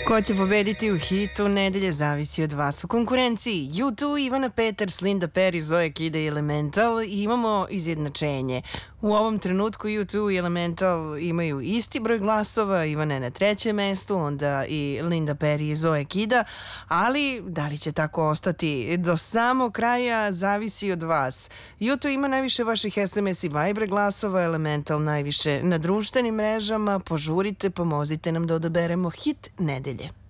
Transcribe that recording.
Ko će pobediti u hitu nedelje zavisi od vas. U konkurenciji U2, Ivana Peters, Linda Perry, Zoe Kida i Elemental i imamo izjednačenje. U ovom trenutku U2 i Elemental imaju isti broj glasova, Ivana je na trećem mestu, onda i Linda Perry i Zoe Kida, ali da li će tako ostati do samog kraja zavisi od vas. U2 ima najviše vaših SMS i Viber glasova, Elemental najviše na društvenim mrežama. Požurite, pomozite nam da odaberemo hit nedelje.